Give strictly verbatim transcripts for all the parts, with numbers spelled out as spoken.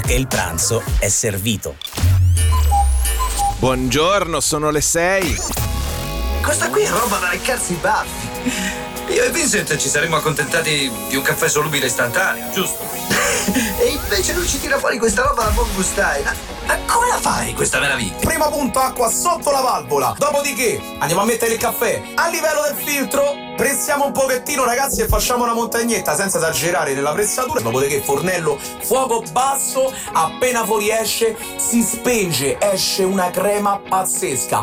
che il pranzo è servito. Buongiorno, sono le sei. Questa qui è roba da leccarsi i baffi. Io e Vincent ci saremmo accontentati di un caffè solubile istantaneo, giusto? E invece lui ci tira fuori questa roba da buon gustai. Ma, ma come la fai questa meraviglia? Primo punto, acqua sotto la valvola. Dopodiché andiamo a mettere il caffè a livello del filtro. Pressiamo un pochettino, ragazzi, e facciamo una montagnetta senza esagerare nella pressatura. Dopodiché fornello, fuoco basso. Appena fuoriesce si spenge, esce una crema pazzesca.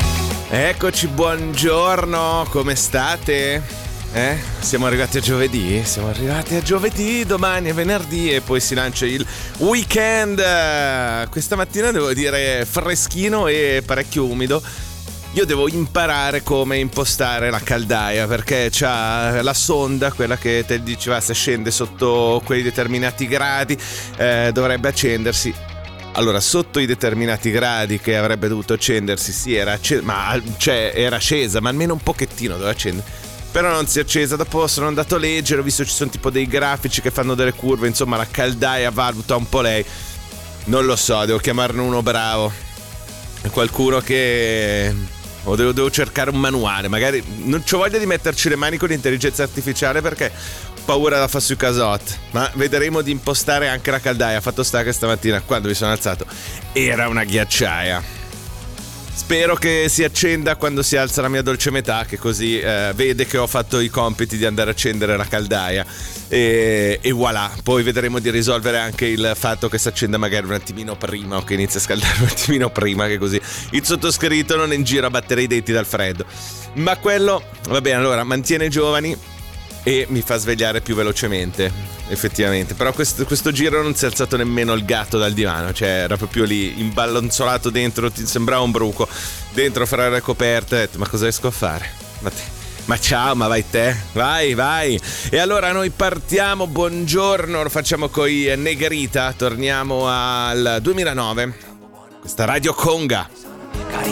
Eccoci, buongiorno, come state? Eh? Siamo arrivati a giovedì? Siamo arrivati a giovedì, domani è venerdì e poi si lancia il weekend. Questa mattina devo dire freschino e parecchio umido. Io devo imparare come impostare la caldaia, perché c'ha la sonda, quella che te diceva se scende sotto quei determinati gradi eh, dovrebbe accendersi. Allora, sotto i determinati gradi che avrebbe dovuto accendersi, sì, era accesa, ma cioè era scesa, ma almeno un pochettino doveva accendere. Però non si è accesa. Dopo sono andato a leggere, ho visto ci sono tipo dei grafici che fanno delle curve, insomma la caldaia valuta un po' lei. Non lo so, devo chiamarne uno bravo, qualcuno che... o devo, devo cercare un manuale. Magari non c'ho voglia di metterci le mani con l'intelligenza artificiale perché ho paura da fare sui casotti. Ma vedremo di impostare anche la caldaia. Fatto sta che stamattina quando mi sono alzato era una ghiacciaia. Spero che si accenda quando si alza la mia dolce metà, che così eh, vede che ho fatto i compiti di andare a accendere la caldaia e, e voilà. Poi vedremo di risolvere anche il fatto che si accenda magari un attimino prima o che inizia a scaldare un attimino prima, che così il sottoscritto non è in giro a battere i denti dal freddo. Ma quello, va bene, allora mantiene giovani e mi fa svegliare più velocemente, effettivamente. Però questo, questo giro non si è alzato nemmeno il gatto dal divano, cioè era proprio lì imballonzolato dentro, ti sembrava un bruco dentro fra le coperte. Ho detto, ma cosa riesco a fare? Ma, te, ma ciao, ma vai te, vai vai. E allora noi partiamo, buongiorno, lo facciamo con i Negrita, torniamo al duemilanove, questa Radio Conga.